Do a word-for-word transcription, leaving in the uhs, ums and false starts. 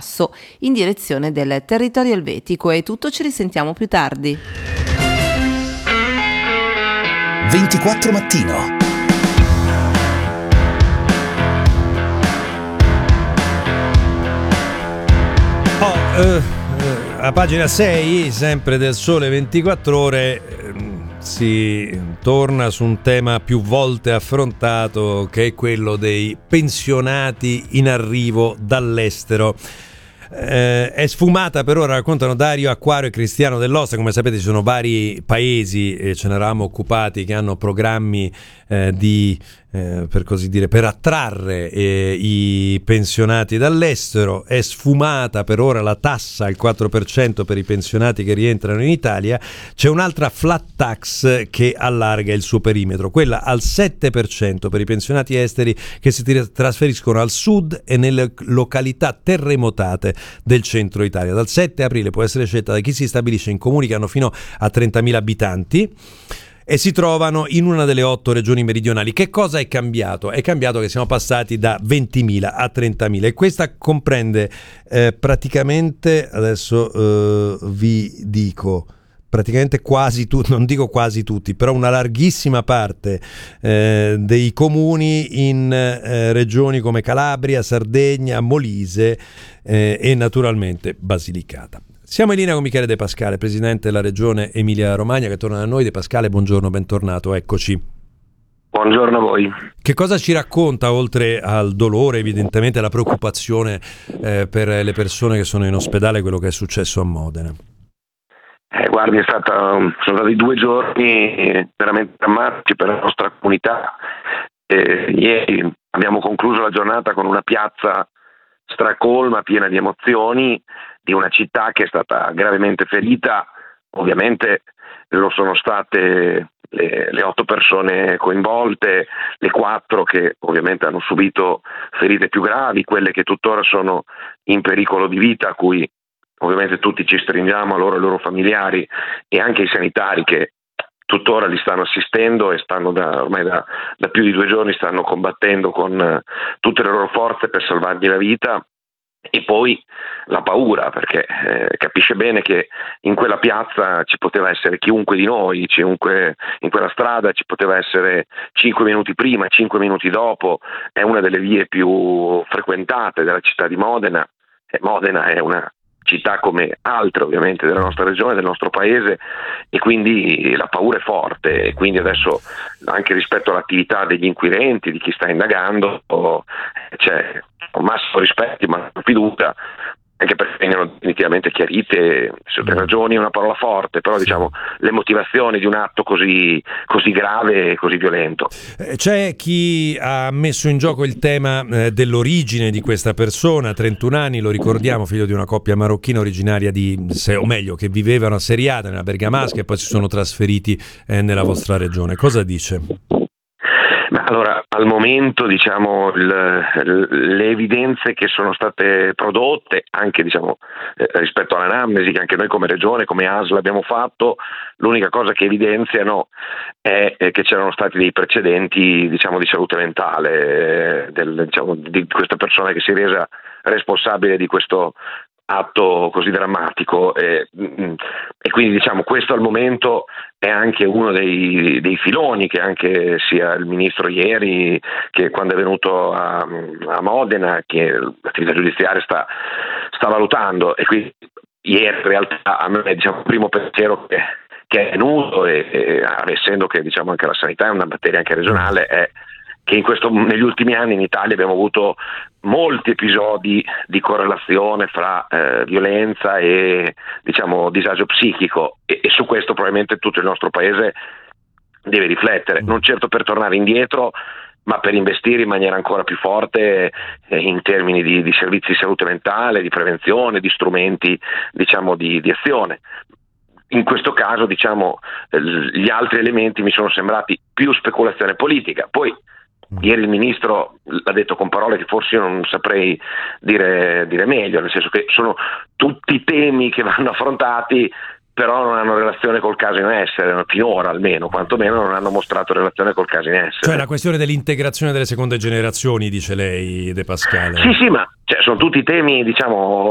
passo in direzione del territorio elvetico. È tutto, ci risentiamo più tardi. ventiquattro mattino. Oh, eh, a pagina sei, sempre del Sole ventiquattro Ore, eh, si torna su un tema più volte affrontato, che è quello dei pensionati in arrivo dall'estero. Eh, è sfumata per ora, raccontano Dario Acquario e Cristiano Dell'Osta. Come sapete ci sono vari paesi, e ce ne eravamo occupati, che hanno programmi eh, di eh, per così dire per attrarre eh, i pensionati dall'estero. È sfumata per ora la tassa al quattro per cento per i pensionati che rientrano in Italia. C'è un'altra flat tax che allarga il suo perimetro, quella al sette per cento per i pensionati esteri che si trasferiscono al sud e nelle località terremotate del centro Italia. Dal sette aprile può essere scelta da chi si stabilisce in comuni che hanno fino a trentamila abitanti e si trovano in una delle otto regioni meridionali. Che cosa è cambiato? È cambiato che siamo passati da ventimila a trentamila, e questa comprende eh, praticamente, adesso eh, vi dico, praticamente quasi tutti, non dico quasi tutti, però una larghissima parte eh, dei comuni in eh, regioni come Calabria, Sardegna, Molise eh, e naturalmente Basilicata. Siamo in linea con Michele De Pascale, presidente della regione Emilia-Romagna, che torna da noi. De Pascale, buongiorno, bentornato, eccoci. Buongiorno a voi. Che cosa ci racconta, oltre al dolore, evidentemente, alla preoccupazione eh, per le persone che sono in ospedale, quello che è successo a Modena? Eh, guardi, è stata, sono stati due giorni veramente drammatici per la nostra comunità. Eh, ieri abbiamo concluso la giornata con una piazza stracolma, piena di emozioni, di una città che è stata gravemente ferita. Ovviamente lo sono state le, le otto persone coinvolte, le quattro che ovviamente hanno subito ferite più gravi, quelle che tuttora sono in pericolo di vita, a cui ovviamente tutti ci stringiamo, a loro e ai loro familiari, e anche i sanitari che tuttora li stanno assistendo e stanno da, ormai da, da più di due giorni stanno combattendo con eh, tutte le loro forze per salvargli la vita. E poi la paura, perché eh, capisce bene che in quella piazza ci poteva essere chiunque di noi, chiunque in quella strada ci poteva essere cinque minuti prima, cinque minuti dopo. È una delle vie più frequentate della città di Modena, e Modena è una città come altre ovviamente della nostra regione, del nostro paese, e quindi la paura è forte. E quindi adesso, anche rispetto all'attività degli inquirenti, di chi sta indagando, c'è un massimo rispetto, ma fiducia, anche perché vengono definitivamente chiarite. Se per ragioni è una parola forte, però diciamo le motivazioni di un atto così, così grave e così violento. C'è chi ha messo in gioco il tema eh, dell'origine di questa persona, trentuno anni, lo ricordiamo, figlio di una coppia marocchina originaria di, se, o meglio, che vivevano a Seriata, nella Bergamasca, e poi si sono trasferiti eh, nella vostra regione. Cosa dice? Ma allora, al momento, diciamo, il, le evidenze che sono state prodotte, anche diciamo eh, rispetto all'anamnesi che anche noi come regione, come A S L abbiamo fatto, l'unica cosa che evidenziano è, è che c'erano stati dei precedenti, diciamo, di salute mentale, eh, del, diciamo, di questa persona che si è resa responsabile di questo atto così drammatico, e, e quindi diciamo questo al momento è anche uno dei, dei filoni che anche sia il ministro ieri, che quando è venuto a, a Modena, che l'attività giudiziaria sta, sta valutando. E quindi ieri in realtà a me, diciamo, il primo pensiero che, che è venuto, e, e essendo che diciamo anche la sanità è una materia anche regionale, è che in questo, negli ultimi anni in Italia abbiamo avuto molti episodi di correlazione fra eh, violenza e diciamo disagio psichico, e, e su questo probabilmente tutto il nostro paese deve riflettere, non certo per tornare indietro, ma per investire in maniera ancora più forte eh, in termini di, di servizi di salute mentale, di prevenzione, di strumenti diciamo di, di azione. In questo caso diciamo eh, gli altri elementi mi sono sembrati più speculazione politica. Poi ieri il ministro l'ha detto con parole che forse io non saprei dire, dire meglio, nel senso che sono tutti temi che vanno affrontati, però non hanno relazione col caso in essere, finora almeno, quantomeno non hanno mostrato relazione col caso in essere. Cioè la questione dell'integrazione delle seconde generazioni, dice lei, De Pascale. Sì, sì, ma cioè, sono tutti temi, diciamo,